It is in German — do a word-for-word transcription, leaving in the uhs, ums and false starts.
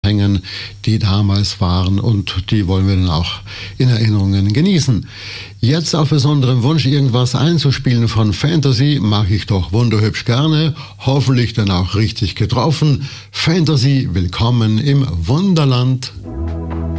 hängen, die damals waren, und die wollen wir dann auch in Erinnerungen genießen. Jetzt auf besonderen Wunsch irgendwas einzuspielen von Fantasy mache ich doch wunderhübsch gerne, hoffentlich dann auch richtig getroffen. Fantasy, willkommen im Wunderland.